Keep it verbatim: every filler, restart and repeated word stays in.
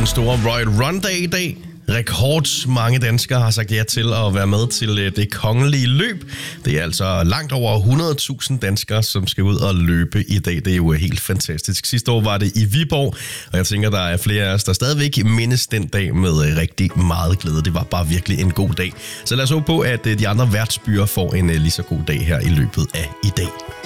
den store Royal Run Day i dag. Rekord mange danskere har sagt ja til at være med til det kongelige løb. Det er altså langt over hundrede tusind danskere, som skal ud og løbe i dag. Det er jo helt fantastisk. Sidste år var det i Viborg, og jeg tænker, der er flere af os, der stadigvæk mindes den dag med rigtig meget glæde. Det var bare virkelig en god dag. Så lad os håbe på, at de andre værtsbyer får en lige så god dag her i løbet af i dag.